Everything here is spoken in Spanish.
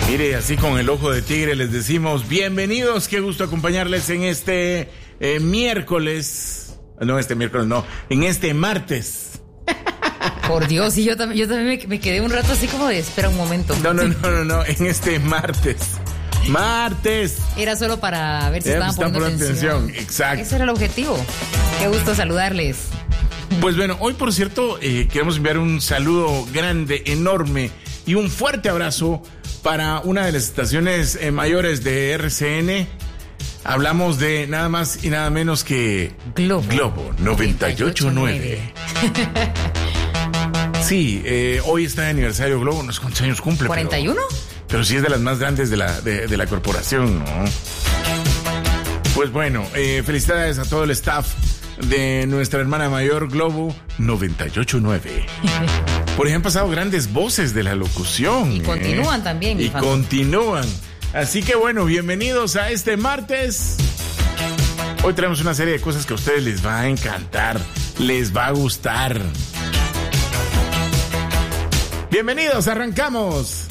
Mire, así con el ojo de tigre les decimos bienvenidos, qué gusto acompañarles en este miércoles. No, este miércoles no, en este martes. Por Dios, y yo también me quedé un rato así como de espera un momento. No, en este martes. Martes. Era solo para ver si estaban poniendo atención. Exacto. Ese era el objetivo. Qué gusto saludarles. Pues bueno, hoy por cierto queremos enviar un saludo grande, enorme y un fuerte abrazo para una de las estaciones mayores de RCN. Hablamos de nada más y nada menos que Globo 98.9. Sí, hoy está de aniversario Globo, no sé cuántos años cumple. ¿41? Pero sí es de las más grandes de la corporación, ¿no? Pues bueno, felicidades a todo el staff de nuestra hermana mayor Globo 98.9. Por ahí han pasado grandes voces de la locución. Y continúan también. Y continúan. Así que bueno, bienvenidos a este martes. Hoy traemos una serie de cosas que a ustedes les va a encantar, les va a gustar. Bienvenidos, arrancamos.